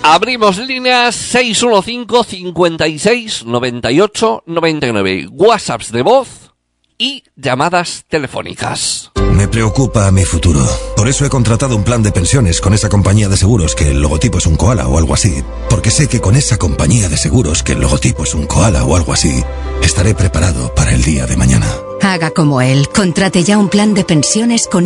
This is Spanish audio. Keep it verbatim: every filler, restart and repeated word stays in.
Abrimos líneas seis uno cinco, cincuenta y seis, noventa y ocho, noventa y nueve. WhatsApps de voz y llamadas telefónicas. Me preocupa mi futuro. Por eso he contratado un plan de pensiones con esa compañía de seguros que el logotipo es un koala o algo así. Porque sé que con esa compañía de seguros que el logotipo es un koala o algo así, estaré preparado para el día de mañana. Haga como él. Contrate ya un plan de pensiones con